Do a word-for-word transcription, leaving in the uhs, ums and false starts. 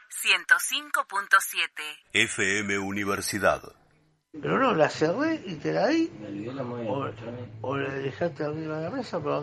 ciento cinco punto siete. F M Universidad. Pero no, la cerré y te la di. O, o la dejaste arriba de la mesa, pero